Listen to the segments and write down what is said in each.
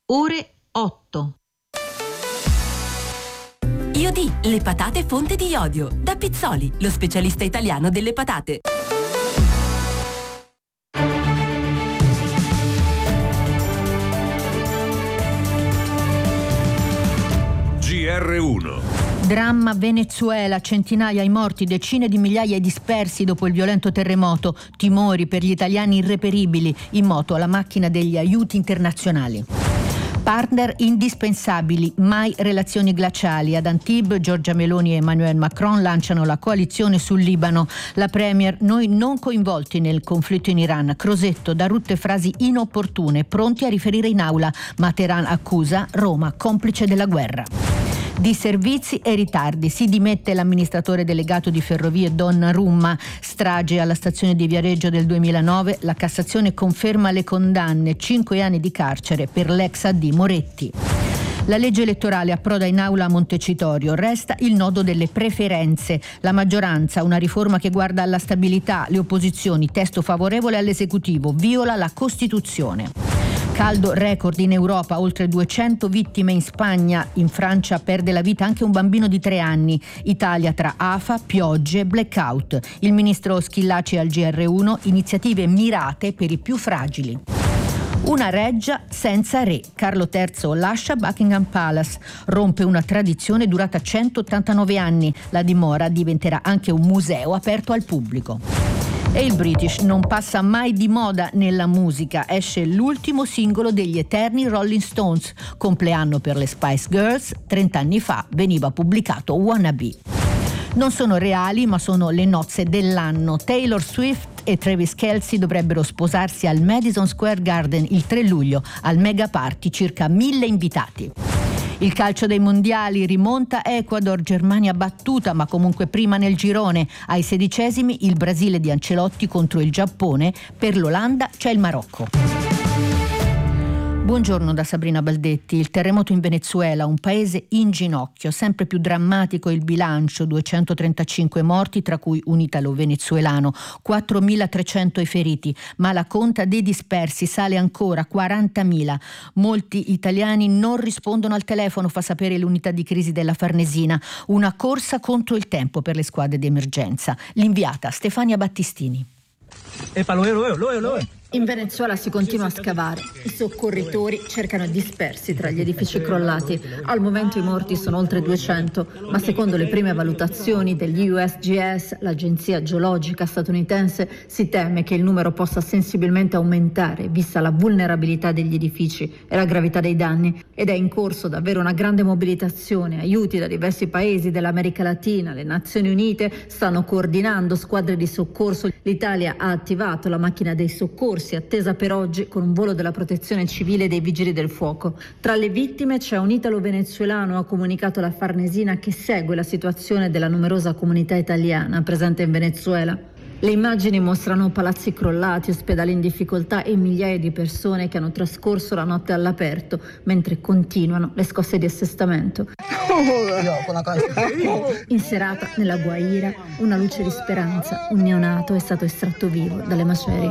ore 8. IOD, le patate fonte di iodio. Da Pizzoli, lo specialista italiano delle patate. GR1. Dramma Venezuela, centinaia i morti, decine di migliaia i dispersi dopo il violento terremoto, timori per gli italiani irreperibili, in moto alla macchina degli aiuti internazionali. Partner indispensabili, mai relazioni glaciali. Ad Antibes, Giorgia Meloni e Emmanuel Macron lanciano la coalizione sul Libano. La Premier: noi non coinvolti nel conflitto in Iran. Crosetto: da rutte frasi inopportune, pronti a riferire in aula, ma Teheran accusa Roma complice della guerra. Di servizi e ritardi. Si dimette l'amministratore delegato di Ferrovie Donnarumma. Strage alla stazione di Viareggio del 2009. La Cassazione conferma le condanne, 5 anni di carcere per l'ex AD Moretti. La legge elettorale approda in aula a Montecitorio. Resta il nodo delle preferenze. La maggioranza, una riforma che guarda alla stabilità, le opposizioni, testo favorevole all'esecutivo, viola la Costituzione. Caldo record in Europa, oltre 200 vittime in Spagna. In Francia perde la vita anche un bambino di 3 anni. Italia tra afa, piogge, blackout. Il ministro Schillaci al GR1, iniziative mirate per i più fragili. Una reggia senza re. Carlo III lascia Buckingham Palace. Rompe una tradizione durata 189 anni. La dimora diventerà anche un museo aperto al pubblico. E il British non passa mai di moda nella musica. Esce l'ultimo singolo degli eterni Rolling Stones. Compleanno per le Spice Girls. 30 anni fa veniva pubblicato Wannabe. Non sono reali, ma sono le nozze dell'anno. Taylor Swift e Travis Kelce dovrebbero sposarsi al Madison Square Garden il 3 luglio. Al mega party circa 1000 invitati. Il calcio dei mondiali: rimonta Ecuador, Germania battuta ma comunque prima nel girone. Ai 16esimi il Brasile di Ancelotti contro il Giappone, per l'Olanda c'è il Marocco. Buongiorno da Sabrina Baldetti. Il terremoto in Venezuela, un paese in ginocchio, sempre più drammatico il bilancio, 235 morti, tra cui un italo-venezuelano, 4.300 i feriti, ma la conta dei dispersi sale ancora, 40.000. Molti italiani non rispondono al telefono, fa sapere l'unità di crisi della Farnesina. Una corsa contro il tempo per le squadre di emergenza. L'inviata Stefania Battistini. In Venezuela si continua a scavare. I soccorritori cercano i dispersi tra gli edifici crollati. Al momento i morti sono oltre 200, ma secondo le prime valutazioni degli USGS, l'agenzia geologica statunitense, si teme che il numero possa sensibilmente aumentare, vista la vulnerabilità degli edifici e la gravità dei danni. Ed è in corso davvero una grande mobilitazione. Aiuti da diversi paesi dell'America Latina. Le Nazioni Unite stanno coordinando squadre di soccorso. L'Italia ha attivato la macchina dei soccorsi, attesa per oggi con un volo della Protezione Civile e dei Vigili del Fuoco. Tra le vittime c'è un italo-venezuelano, ha comunicato la Farnesina, che segue la situazione della numerosa comunità italiana presente in Venezuela. Le immagini mostrano palazzi crollati, ospedali in difficoltà e migliaia di persone che hanno trascorso la notte all'aperto, mentre continuano le scosse di assestamento. In serata, nella Guaira, una luce di speranza. Un neonato è stato estratto vivo dalle macerie.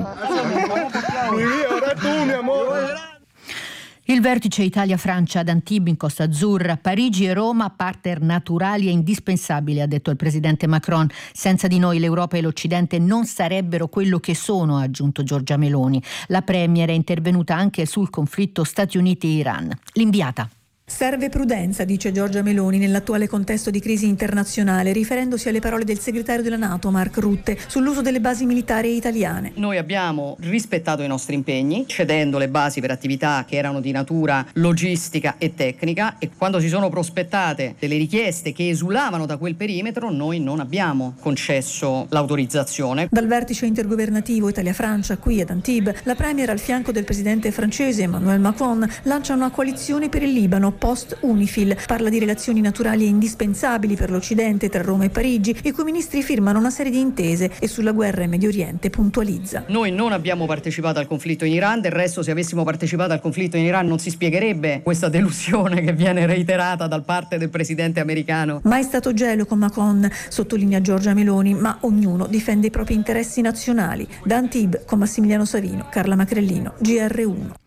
Il vertice Italia-Francia ad Antibes in Costa Azzurra, Parigi e Roma, partner naturali e indispensabili, ha detto il presidente Macron. Senza di noi l'Europa e l'Occidente non sarebbero quello che sono, ha aggiunto Giorgia Meloni. La Premier è intervenuta anche sul conflitto Stati Uniti-Iran. L'inviata. Serve prudenza, dice Giorgia Meloni, nell'attuale contesto di crisi internazionale, riferendosi alle parole del segretario della NATO, Mark Rutte, sull'uso delle basi militari italiane. Noi abbiamo rispettato i nostri impegni, cedendo le basi per attività che erano di natura logistica e tecnica, e quando si sono prospettate delle richieste che esulavano da quel perimetro, noi non abbiamo concesso l'autorizzazione. Dal vertice intergovernativo Italia-Francia, qui ad Antibes, la Premier al fianco del presidente francese Emmanuel Macron lancia una coalizione per il Libano post-UNIFIL. Parla di relazioni naturali e indispensabili per l'Occidente tra Roma e Parigi, i cui ministri firmano una serie di intese, e sulla guerra in Medio Oriente puntualizza. Noi non abbiamo partecipato al conflitto in Iran, del resto se avessimo partecipato al conflitto in Iran non si spiegherebbe questa delusione che viene reiterata da parte del presidente americano. Mai stato gelo con Macron, sottolinea Giorgia Meloni, ma ognuno difende i propri interessi nazionali. Da Antibes con Massimiliano Savino, Carla Macrellino, GR1.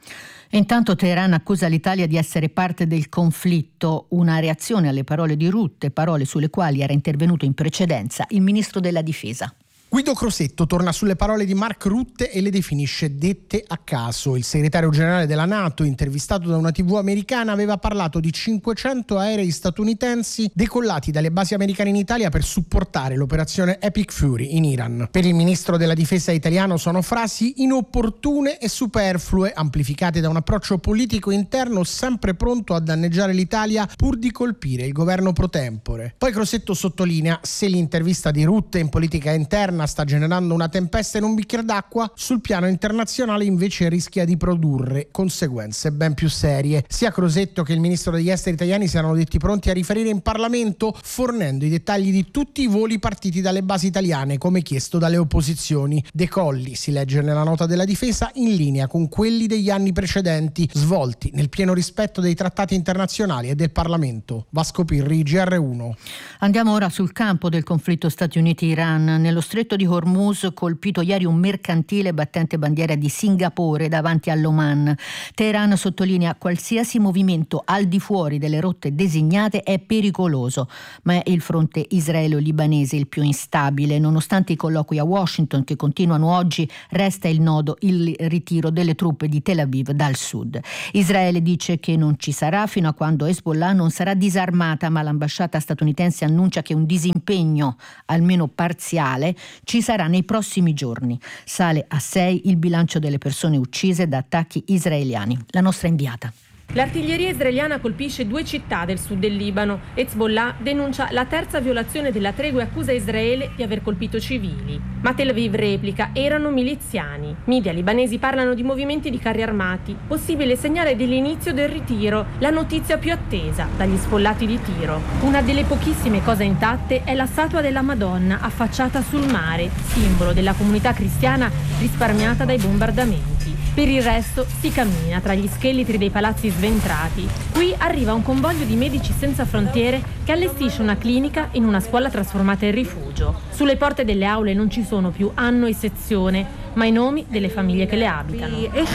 E intanto Teheran accusa l'Italia di essere parte del conflitto, una reazione alle parole di Rutte, parole sulle quali era intervenuto in precedenza il ministro della Difesa. Guido Crosetto torna sulle parole di Mark Rutte e le definisce dette a caso. Il segretario generale della NATO, intervistato da una TV americana, aveva parlato di 500 aerei statunitensi decollati dalle basi americane in Italia per supportare l'operazione Epic Fury in Iran. Per il ministro della difesa italiano sono frasi inopportune e superflue, amplificate da un approccio politico interno sempre pronto a danneggiare l'Italia pur di colpire il governo pro tempore. Poi Crosetto sottolinea: se l'intervista di Rutte in politica interna sta generando una tempesta in un bicchiere d'acqua, sul piano internazionale invece rischia di produrre conseguenze ben più serie. Sia Crosetto che il ministro degli esteri italiani si erano detti pronti a riferire in Parlamento, fornendo i dettagli di tutti i voli partiti dalle basi italiane, come chiesto dalle opposizioni. Decolli, si legge nella nota della difesa, in linea con quelli degli anni precedenti, svolti nel pieno rispetto dei trattati internazionali e del Parlamento. Vasco Pirri, GR1. Andiamo ora sul campo del conflitto Stati Uniti-Iran. Nello stretto di Hormuz, colpito ieri un mercantile battente bandiera di Singapore davanti all'Oman. Teheran sottolinea: qualsiasi movimento al di fuori delle rotte designate è pericoloso, ma è il fronte israelo-libanese il più instabile. Nonostante i colloqui a Washington che continuano oggi, resta il nodo il ritiro delle truppe di Tel Aviv dal sud. Israele dice che non ci sarà fino a quando Hezbollah non sarà disarmata, ma l'ambasciata statunitense annuncia che un disimpegno, almeno parziale, ci sarà nei prossimi giorni. Sale a 6 il bilancio delle persone uccise da attacchi israeliani. La nostra inviata. L'artiglieria israeliana colpisce 2 città del sud del Libano. Hezbollah denuncia la terza violazione della tregua e accusa Israele di aver colpito civili. Ma Tel Aviv replica: erano miliziani. Media libanesi parlano di movimenti di carri armati. Possibile segnale dell'inizio del ritiro, la notizia più attesa dagli sfollati di Tiro. Una delle pochissime cose intatte è la statua della Madonna affacciata sul mare, simbolo della comunità cristiana risparmiata dai bombardamenti. Per il resto si cammina tra gli scheletri dei palazzi sventrati. Qui arriva un convoglio di Medici Senza Frontiere che allestisce una clinica in una scuola trasformata in rifugio. Sulle porte delle aule non ci sono più anno e sezione, ma i nomi delle famiglie che le abitano.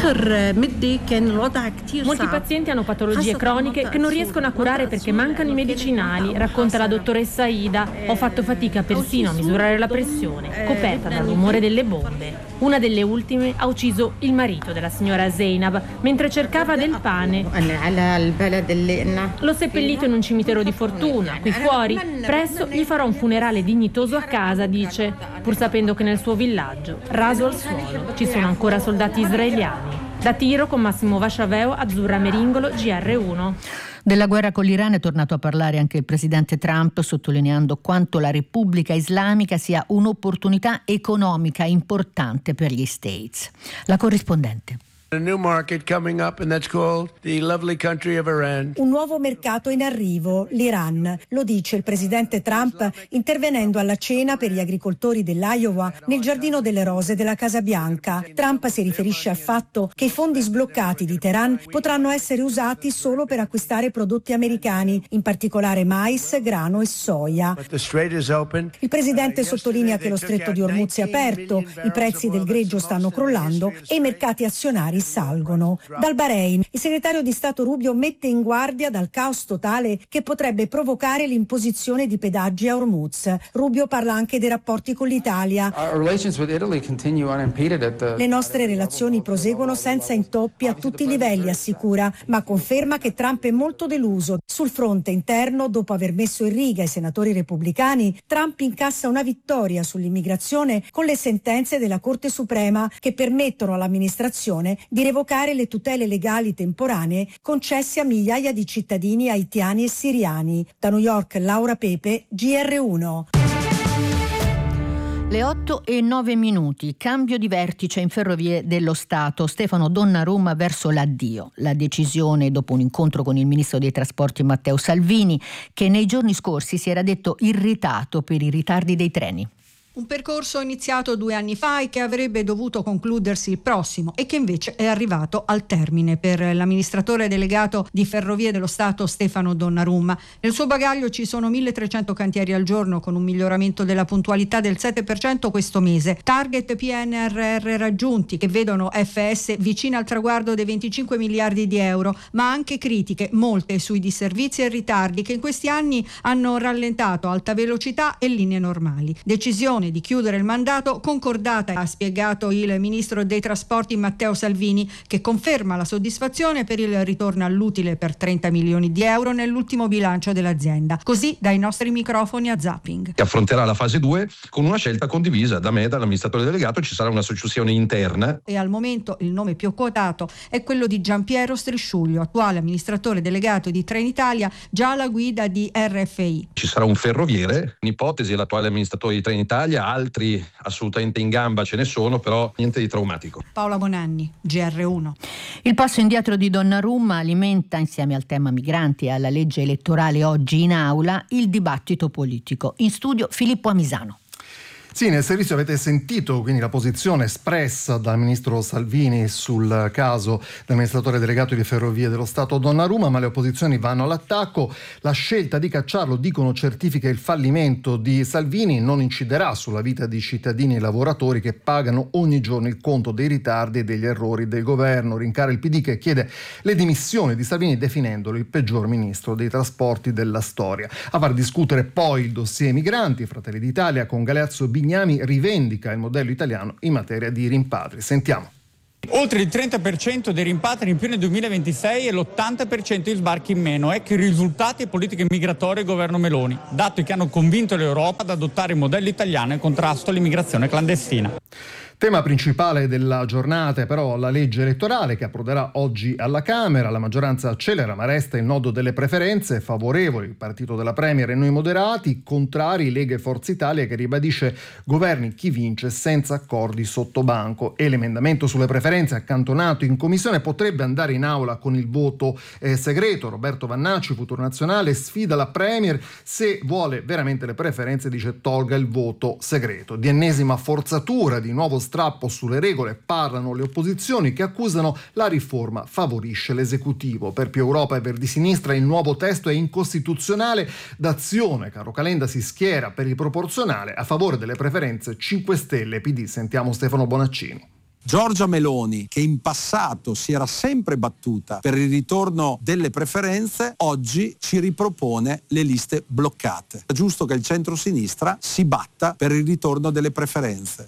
Molti pazienti hanno patologie croniche che non riescono a curare perché mancano i medicinali, racconta la dottoressa Ida. Ho fatto fatica persino a misurare la pressione, coperta dal rumore delle bombe. Una delle ultime ha ucciso il marito della signora Zeynab mentre cercava del pane. L'ho seppellito in un cimitero di fortuna, qui fuori. Presto gli farò un funerale dignitoso a casa, dice, pur sapendo che nel suo villaggio, raso al suolo, ci sono ancora soldati israeliani. Da Tiro con Massimo Vasciaveo, Azzurra Meringolo, GR1. Della guerra con l'Iran è tornato a parlare anche il presidente Trump, sottolineando quanto la Repubblica Islamica sia un'opportunità economica importante per gli States. La corrispondente. A new market coming up, and that's called the lovely country of Iran. Un nuovo mercato in arrivo, l'Iran. Lo dice il presidente Trump intervenendo alla cena per gli agricoltori dell'Iowa nel Giardino delle Rose della Casa Bianca. Trump si riferisce al fatto che i fondi sbloccati di Teheran potranno essere usati solo per acquistare prodotti americani, in particolare mais, grano e soia. Il presidente sottolinea che lo stretto di Hormuz è aperto, i prezzi del greggio stanno crollando e i mercati azionari salgono. Dal Bahrain, il segretario di Stato Rubio mette in guardia dal caos totale che potrebbe provocare l'imposizione di pedaggi a Hormuz. Rubio parla anche dei rapporti con l'Italia. Le nostre relazioni proseguono senza intoppi a tutti i livelli, assicura, ma conferma che Trump è molto deluso. Sul fronte interno, dopo aver messo in riga i senatori repubblicani, Trump incassa una vittoria sull'immigrazione con le sentenze della Corte Suprema che permettono all'amministrazione di revocare le tutele legali temporanee concesse a migliaia di cittadini haitiani e siriani. Da New York, Laura Pepe, GR1. Le 8:09, cambio di vertice in Ferrovie dello Stato. Stefano Donnarumma verso l'addio. La decisione dopo un incontro con il ministro dei trasporti Matteo Salvini, che nei giorni scorsi si era detto irritato per i ritardi dei treni. Un percorso iniziato 2 anni fa e che avrebbe dovuto concludersi il prossimo e che invece è arrivato al termine per l'amministratore delegato di Ferrovie dello Stato Stefano Donnarumma. Nel suo bagaglio ci sono 1.300 cantieri al giorno con un miglioramento della puntualità del 7% questo mese, target PNRR raggiunti che vedono FS vicina al traguardo dei 25 miliardi di euro, ma anche critiche, molte sui disservizi e ritardi che in questi anni hanno rallentato alta velocità e linee normali. Decisione di chiudere il mandato concordata, ha spiegato il ministro dei trasporti Matteo Salvini, che conferma la soddisfazione per il ritorno all'utile per 30 milioni di euro nell'ultimo bilancio dell'azienda. Così dai nostri microfoni a Zapping. Che affronterà la fase 2 con una scelta condivisa da me e dall'amministratore delegato. Ci sarà una successione interna. E al momento il nome più quotato è quello di Giampiero Strisciuglio, attuale amministratore delegato di Trenitalia, già alla guida di RFI. Ci sarà un ferroviere, in ipotesi l'attuale amministratore di Trenitalia, altri assolutamente in gamba ce ne sono, però niente di traumatico. Paola Bonanni, GR1. Il passo indietro di Donnarumma alimenta, insieme al tema migranti e alla legge elettorale oggi in aula, il dibattito politico. In studio Filippo Amisano. Sì, nel servizio avete sentito quindi la posizione espressa dal ministro Salvini sul caso dell'amministratore delegato di Ferrovie dello Stato Donnarumma, ma le opposizioni vanno all'attacco. La scelta di cacciarlo, dicono, certifica il fallimento di Salvini, non inciderà sulla vita di cittadini e lavoratori che pagano ogni giorno il conto dei ritardi e degli errori del governo. Rincara il PD, che chiede le dimissioni di Salvini definendolo il peggior ministro dei trasporti della storia. A far discutere poi il dossier migranti, Fratelli d'Italia con Galeazzo Bignami rivendica il modello italiano in materia di rimpatri. Sentiamo. Oltre il 30% dei rimpatri in più nel 2026 e l'80% di sbarchi in meno. Ecco i risultati e politiche migratorie del governo Meloni, dati che hanno convinto l'Europa ad adottare il modello italiano in contrasto all'immigrazione clandestina. Tema principale della giornata è però la legge elettorale che approderà oggi alla Camera. La maggioranza accelera, ma resta il nodo delle preferenze. Favorevoli il partito della Premier e Noi Moderati, contrari Lega e Forza Italia, che ribadisce governi chi vince senza accordi sotto banco. E l'emendamento sulle preferenze accantonato in commissione potrebbe andare in aula con il voto segreto. Roberto Vannacci, Futuro Nazionale, sfida la Premier: se vuole veramente le preferenze, dice, tolga il voto segreto. Di ennesima forzatura, di nuovo strappo sulle regole parlano le opposizioni, che accusano la riforma favorisce l'esecutivo. Per Più Europa e Verdi Sinistra il nuovo testo è incostituzionale. D'Azione, Caro Calenda, si schiera per il proporzionale a favore delle preferenze 5 Stelle e PD. Sentiamo Stefano Bonaccini. Giorgia Meloni, che in passato si era sempre battuta per il ritorno delle preferenze, oggi ci ripropone le liste bloccate. È giusto che il centro-sinistra si batta per il ritorno delle preferenze.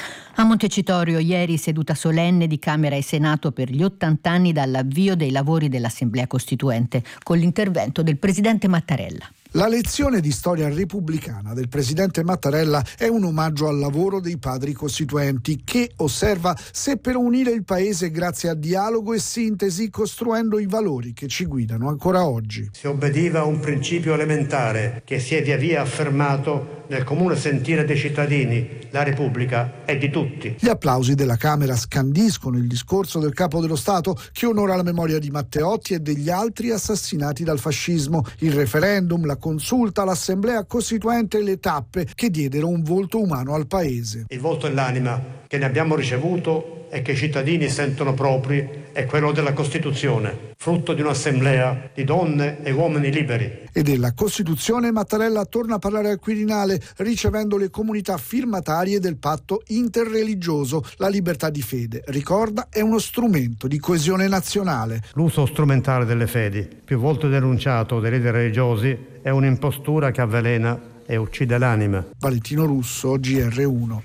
A Montecitorio ieri seduta solenne di Camera e Senato per gli 80 anni dall'avvio dei lavori dell'Assemblea Costituente, con l'intervento del presidente Mattarella. La lezione di storia repubblicana del presidente Mattarella è un omaggio al lavoro dei padri costituenti che, osserva, seppero unire il paese grazie a dialogo e sintesi, costruendo i valori che ci guidano ancora oggi. Si obbediva a un principio elementare che si è via via affermato nel comune sentire dei cittadini: la Repubblica è di tutti. Gli applausi della Camera scandiscono il discorso del Capo dello Stato, che onora la memoria di Matteotti e degli altri assassinati dal fascismo. Il referendum, la consulta, l'Assemblea Costituente e le tappe che diedero un volto umano al paese. Il volto e l'anima che ne abbiamo ricevuto e che i cittadini sentono propri è quello della Costituzione, frutto di un'assemblea di donne e uomini liberi. E della Costituzione Mattarella torna a parlare al Quirinale, ricevendo le comunità firmatarie del patto interreligioso. La libertà di fede, ricorda, è uno strumento di coesione nazionale. L'uso strumentale delle fedi, più volte denunciato dai leader religiosi, è un'impostura che avvelena e uccide l'anima. Valentino Russo, GR1.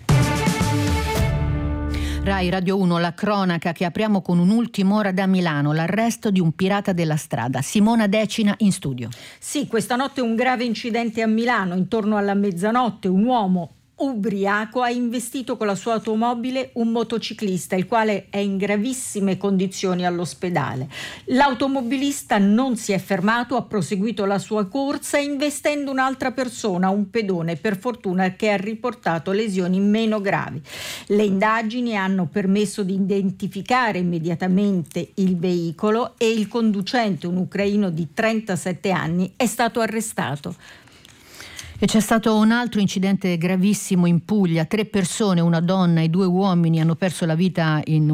Rai Radio 1, la cronaca che apriamo con un'ultima ora da Milano, l'arresto di un pirata della strada. Simona Decina in studio. Sì, questa notte un grave incidente a Milano. Intorno alla mezzanotte un uomo ubriaco ha investito con la sua automobile un motociclista, il quale è in gravissime condizioni all'ospedale. L'automobilista non si è fermato, ha proseguito la sua corsa investendo un'altra persona, un pedone, per fortuna, che ha riportato lesioni meno gravi. Le indagini hanno permesso di identificare immediatamente il veicolo e il conducente, un ucraino di 37 anni, è stato arrestato. E c'è stato un altro incidente gravissimo in Puglia. 3 persone, una donna e 2 uomini, hanno perso la vita in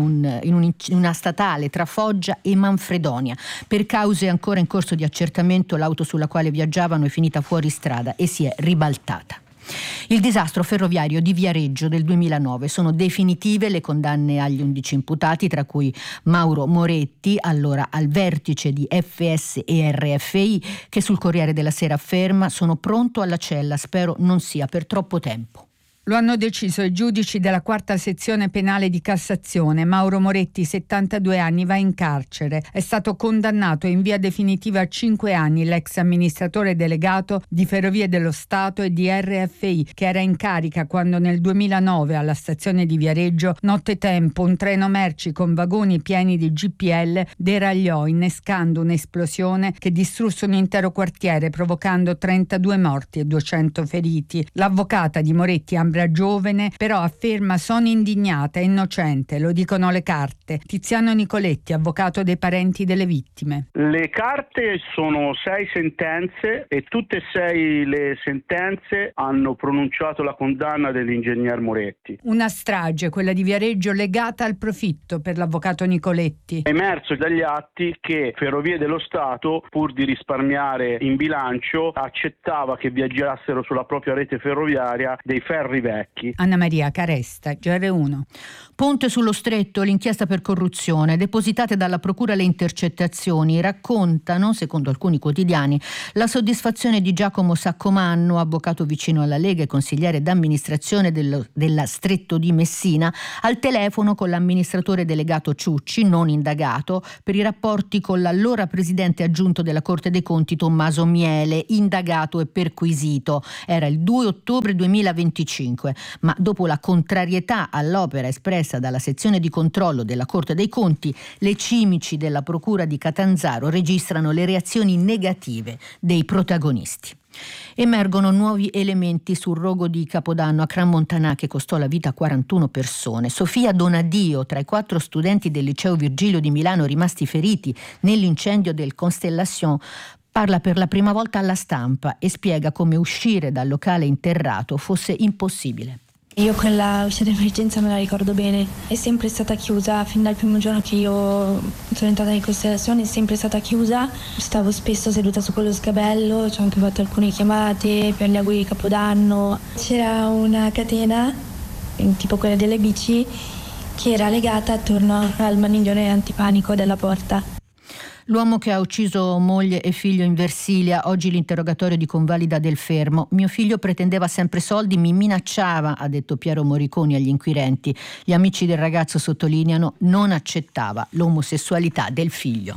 una statale tra Foggia e Manfredonia. Per cause ancora in corso di accertamento, l'auto sulla quale viaggiavano è finita fuori strada e si è ribaltata. Il disastro ferroviario di Viareggio del 2009. Sono definitive le condanne agli 11 imputati, tra cui Mauro Moretti, allora al vertice di FS e RFI, che sul Corriere della Sera afferma: sono pronto alla cella, spero non sia per troppo tempo. Lo hanno deciso i giudici della 4ª sezione penale di Cassazione. Mauro Moretti, 72 anni, va in carcere. È stato condannato in via definitiva a 5 anni l'ex amministratore delegato di Ferrovie dello Stato e di RFI, che era in carica quando nel 2009 alla stazione di Viareggio, nottetempo, un treno merci con vagoni pieni di GPL deragliò, innescando un'esplosione che distrusse un intero quartiere, provocando 32 morti e 200 feriti. L'avvocata di Moretti, Ambra Giovene, però afferma: sono indignata, è innocente, lo dicono le carte. Tiziano Nicoletti, avvocato dei parenti delle vittime. Le carte sono 6 sentenze e tutte e 6 le sentenze hanno pronunciato la condanna dell'ingegner Moretti. Una strage, quella di Viareggio, legata al profitto per l'avvocato Nicoletti. È emerso dagli atti che Ferrovie dello Stato, pur di risparmiare in bilancio, accettava che viaggiassero sulla propria rete ferroviaria dei ferri vecchi. Anna Maria Caresta, GR1. Ponte sullo Stretto, l'inchiesta per corruzione. Depositate dalla procura le intercettazioni raccontano, secondo alcuni quotidiani, la soddisfazione di Giacomo Saccomanno, avvocato vicino alla Lega e consigliere d'amministrazione della Stretto di Messina, al telefono con l'amministratore delegato Ciucci, non indagato, per i rapporti con l'allora presidente aggiunto della Corte dei Conti Tommaso Miele, indagato e perquisito. Era il 2 ottobre 2025. Ma dopo la contrarietà all'opera espressa dalla sezione di controllo della Corte dei Conti, le cimici della Procura di Catanzaro registrano le reazioni negative dei protagonisti. Emergono nuovi elementi sul rogo di Capodanno a Crans-Montana che costò la vita a 41 persone. Sofia Donadio, tra i 4 studenti del liceo Virgilio di Milano rimasti feriti nell'incendio del Constellation, parla per la prima volta alla stampa e spiega come uscire dal locale interrato fosse impossibile. Io quella uscita d'emergenza me la ricordo bene, è sempre stata chiusa, fin dal primo giorno che io sono entrata in Costellazione è sempre stata chiusa, stavo spesso seduta su quello sgabello, ci ho anche fatto alcune chiamate per gli auguri di Capodanno. C'era una catena, tipo quella delle bici, che era legata attorno al maniglione antipanico della porta. L'uomo che ha ucciso moglie e figlio in Versilia, oggi l'interrogatorio di convalida del fermo. Mio figlio pretendeva sempre soldi, mi minacciava, ha detto Piero Moriconi agli inquirenti. Gli amici del ragazzo sottolineano: non accettava l'omosessualità del figlio.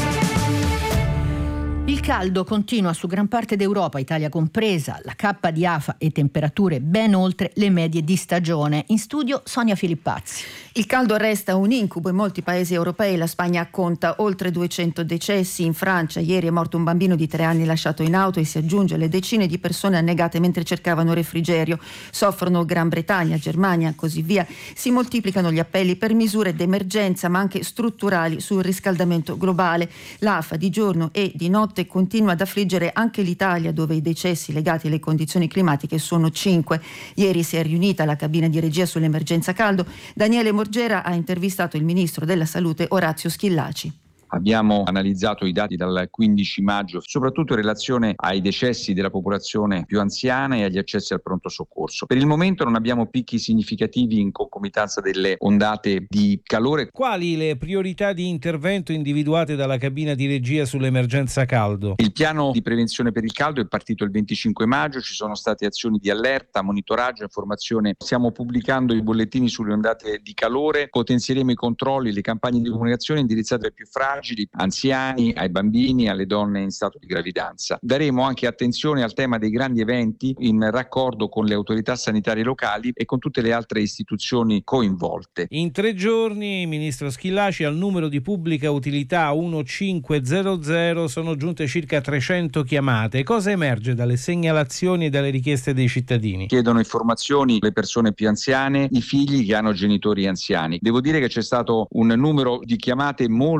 Il caldo continua su gran parte d'Europa, Italia compresa, la cappa di afa e temperature ben oltre le medie di stagione. In studio Sonia Filippazzi. Il caldo resta un incubo in molti paesi europei, la Spagna conta oltre 200 decessi, in Francia ieri è morto un bambino di 3 anni lasciato in auto e si aggiunge alle decine di persone annegate mentre cercavano refrigerio. Soffrono Gran Bretagna, Germania, così via. Si moltiplicano gli appelli per misure d'emergenza ma anche strutturali sul riscaldamento globale. L'AFA di giorno e di notte continua ad affliggere anche l'Italia, dove i decessi legati alle condizioni climatiche sono 5. Ieri si è riunita la cabina di regia sull'emergenza caldo. Daniele Morgera ha intervistato il ministro della Salute Orazio Schillaci. Abbiamo analizzato i dati dal 15 maggio, soprattutto in relazione ai decessi della popolazione più anziana e agli accessi al pronto soccorso. Per il momento non abbiamo picchi significativi in concomitanza delle ondate di calore. Quali le priorità di intervento individuate dalla cabina di regia sull'emergenza caldo? Il piano di prevenzione per il caldo è partito il 25 maggio, ci sono state azioni di allerta, monitoraggio, informazione. Stiamo pubblicando i bollettini sulle ondate di calore, potenzieremo i controlli, le campagne di comunicazione indirizzate ai più fragili, anziani, ai bambini, alle donne in stato di gravidanza. Daremo anche attenzione al tema dei grandi eventi in raccordo con le autorità sanitarie locali e con tutte le altre istituzioni coinvolte. In 3 giorni, ministro Schillaci, al numero di pubblica utilità 1500 sono giunte circa 300 chiamate. Cosa emerge dalle segnalazioni e dalle richieste dei cittadini? Chiedono informazioni le persone più anziane, i figli che hanno genitori anziani. Devo dire che c'è stato un numero di chiamate molto superiore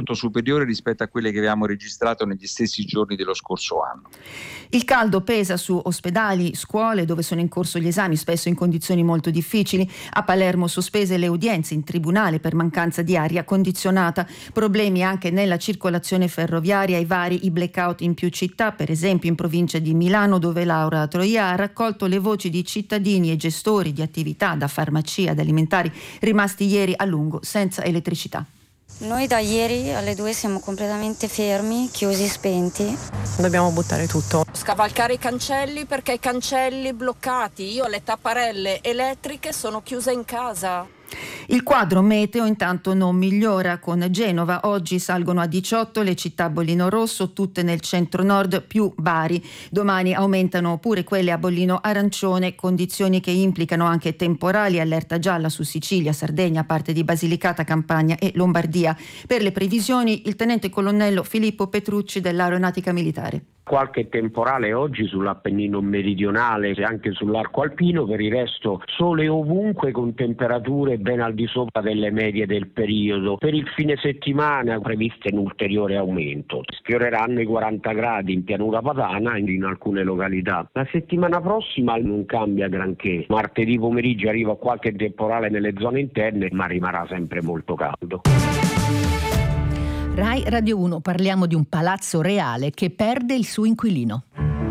superiore rispetto a quelle che avevamo registrato negli stessi giorni dello scorso anno. Il caldo pesa su ospedali, scuole dove sono in corso gli esami, spesso in condizioni molto difficili. A Palermo sospese le udienze in tribunale per mancanza di aria condizionata. Problemi anche nella circolazione ferroviaria e i blackout in più città, per esempio in provincia di Milano, dove Laura Troia ha raccolto le voci di cittadini e gestori di attività da farmacia ad alimentari rimasti ieri a lungo senza elettricità. Noi da ieri alle 2 siamo completamente fermi, chiusi, spenti. Dobbiamo buttare tutto. Scavalcare i cancelli perché i cancelli bloccati. Io le tapparelle elettriche sono chiuse in casa. Il quadro meteo intanto non migliora, con Genova oggi salgono a 18 le città a bollino rosso, tutte nel centro-nord più Bari. Domani aumentano pure quelle a bollino arancione, condizioni che implicano anche temporali, allerta gialla su Sicilia, Sardegna, parte di Basilicata, Campania e Lombardia. Per le previsioni il tenente colonnello Filippo Petrucci dell'Aeronautica Militare. Qualche temporale oggi sull'Appennino meridionale e anche sull'arco alpino, per il resto sole ovunque con temperature ben al di sopra delle medie del periodo. Per il fine settimana previste un ulteriore aumento, sfioreranno i 40 gradi in pianura padana in alcune località. La settimana prossima non cambia granché, martedì pomeriggio arriva qualche temporale nelle zone interne, ma rimarrà sempre molto caldo. Rai Radio 1, parliamo di un palazzo reale che perde il suo inquilino.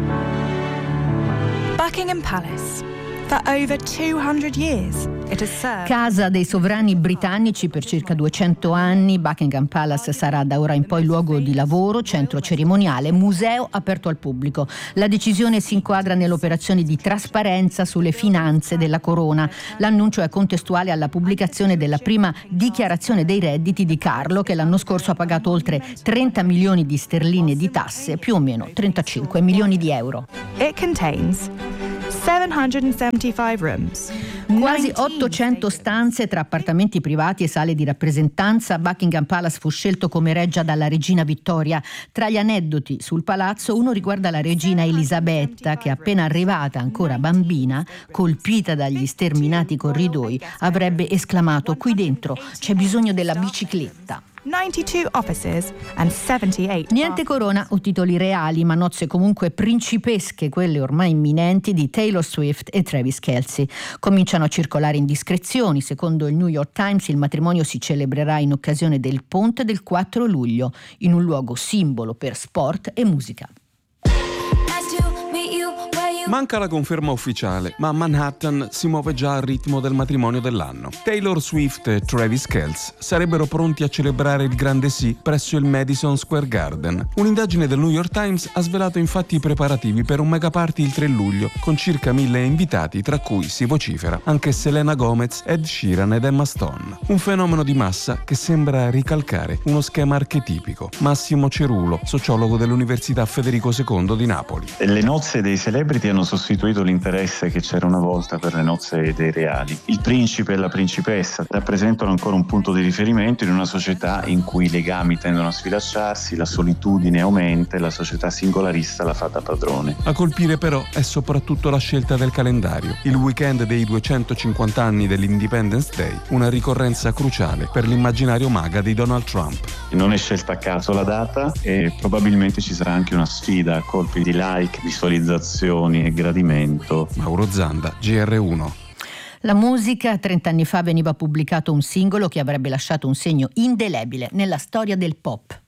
Buckingham Palace. For over 200 years, it has served. Casa dei sovrani britannici per circa 200 anni, Buckingham Palace sarà da ora in poi luogo di lavoro, centro cerimoniale, museo aperto al pubblico. La decisione si inquadra nell'operazione di trasparenza sulle finanze della corona. L'annuncio è contestuale alla pubblicazione della prima dichiarazione dei redditi di Carlo, che l'anno scorso ha pagato oltre 30 milioni di sterline di tasse, più o meno 35 milioni di euro. It contains 775 rooms. Quasi 800 stanze tra appartamenti privati e sale di rappresentanza. Buckingham Palace fu scelto come reggia dalla regina Vittoria. Tra gli aneddoti sul palazzo uno riguarda la regina Elisabetta, che appena arrivata, ancora bambina, colpita dagli sterminati corridoi, avrebbe esclamato: qui dentro c'è bisogno della bicicletta. 92 offices and 78. Niente corona o titoli reali, ma nozze comunque principesche, quelle ormai imminenti di Taylor Swift e Travis Kelce. Cominciano a circolare indiscrezioni. Secondo il New York Times il matrimonio si celebrerà in occasione del ponte del 4 luglio, in un luogo simbolo per sport e musica. Manca la conferma ufficiale, ma Manhattan si muove già al ritmo del matrimonio dell'anno. Taylor Swift e Travis Kelce sarebbero pronti a celebrare il grande sì presso il Madison Square Garden. Un'indagine del New York Times ha svelato infatti i preparativi per un mega party il 3 luglio, con circa 1000 invitati, tra cui si vocifera anche Selena Gomez, Ed Sheeran ed Emma Stone. Un fenomeno di massa che sembra ricalcare uno schema archetipico. Massimo Cerulo, sociologo dell'Università Federico II di Napoli. Le nozze dei celebrity hanno sostituito l'interesse che c'era una volta per le nozze dei reali. Il principe e la principessa rappresentano ancora un punto di riferimento in una società in cui i legami tendono a sfilacciarsi, la solitudine aumenta e la società singolarista la fa da padrone. A colpire però è soprattutto la scelta del calendario. Il weekend dei 250 anni dell'Independence Day, una ricorrenza cruciale per l'immaginario MAGA di Donald Trump. Non è scelta a caso la data e probabilmente ci sarà anche una sfida a colpi di like, visualizzazioni e gradimento. Mauro Zanda, GR1. La musica. 30 anni fa veniva pubblicato un singolo che avrebbe lasciato un segno indelebile nella storia del pop.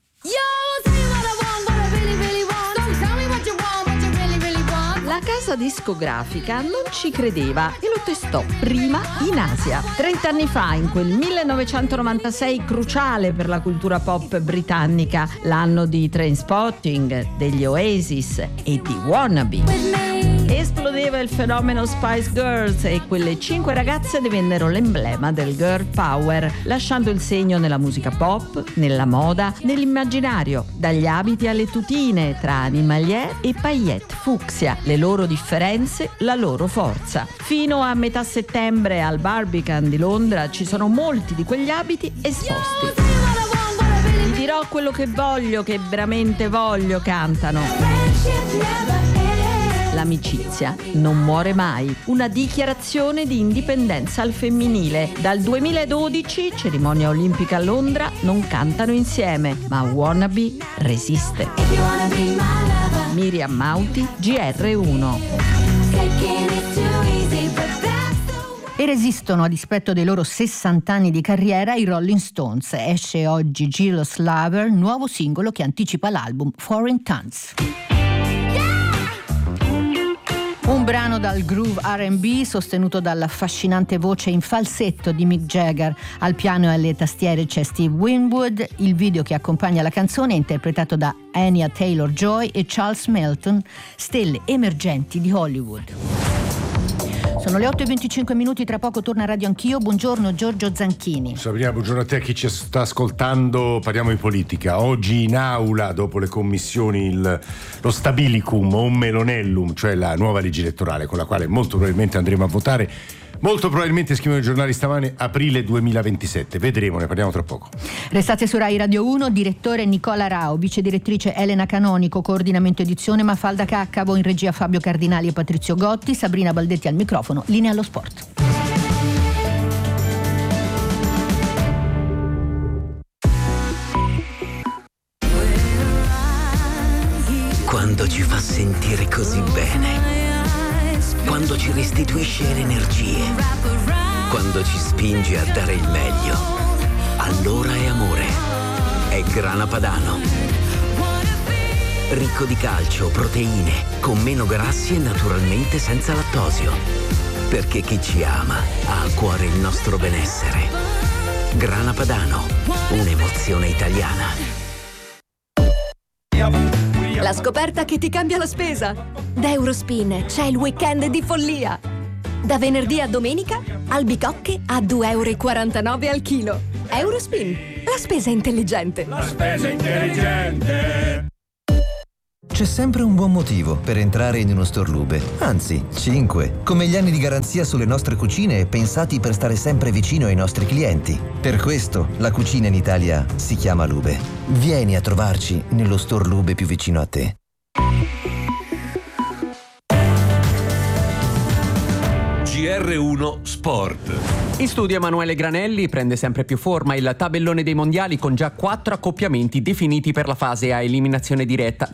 La casa discografica non ci credeva e lo testò prima in Asia. 30 anni fa, in quel 1996 cruciale per la cultura pop britannica, l'anno di Trainspotting, degli Oasis e di Wannabe. Esplodeva il fenomeno Spice Girls e quelle 5 ragazze divennero l'emblema del girl power, lasciando il segno nella musica pop, nella moda, nell'immaginario, dagli abiti alle tutine, tra animalier e paillette fucsia, le loro differenze, la loro forza. Fino a metà settembre al Barbican di Londra ci sono molti di quegli abiti esposti. Ti dirò quello che veramente voglio, cantano. L'amicizia non muore mai. Una dichiarazione di indipendenza al femminile. Dal 2012, cerimonia olimpica a Londra, non cantano insieme, ma Wannabe resiste. Miriam Mauti, GR1. E resistono a dispetto dei loro 60 anni di carriera i Rolling Stones. Esce oggi Jealous Lover, nuovo singolo che anticipa l'album Foreign Tongues. Un brano dal groove R&B sostenuto dall'affascinante voce in falsetto di Mick Jagger. Al piano e alle tastiere c'è Steve Winwood. Il video che accompagna la canzone è interpretato da Anya Taylor-Joy e Charles Melton, stelle emergenti di Hollywood. Sono le 8:25, tra poco torna Radio Anch'io. Buongiorno Giorgio Zanchini. Sabrina, buongiorno a te, a chi ci sta ascoltando. Parliamo di politica. Oggi in aula, dopo le commissioni, lo stabilicum o melonellum, cioè la nuova legge elettorale con la quale molto probabilmente andremo a votare. Molto probabilmente, scrivono i giornali stamane, aprile 2027. Vedremo, ne parliamo tra poco. Restate su Rai Radio 1, direttore Nicola Rao, vice direttrice Elena Canonico, coordinamento edizione Mafalda Caccavo, in regia Fabio Cardinali e Patrizio Gotti, Sabrina Baldetti al microfono, linea allo sport. Quando ci fa sentire così bene, quando ci restituisce le energie, quando ci spinge a dare il meglio, allora è amore. È Grana Padano. Ricco di calcio, proteine, con meno grassi e naturalmente senza lattosio. Perché chi ci ama ha a cuore il nostro benessere. Grana Padano, un'emozione italiana. La scoperta che ti cambia la spesa. Da Eurospin c'è il weekend di follia. Da venerdì a domenica, albicocche a €2,49 al chilo. Eurospin, la spesa intelligente. La spesa intelligente. C'è sempre un buon motivo per entrare in uno store Lube, anzi 5, come gli anni di garanzia sulle nostre cucine pensati per stare sempre vicino ai nostri clienti. Per questo la cucina in Italia si chiama Lube. Vieni a trovarci nello store Lube più vicino a te. GR1 Sport. In studio Emanuele Granelli. Prende sempre più forma il tabellone dei mondiali con già 4 accoppiamenti definiti per la fase a eliminazione diretta.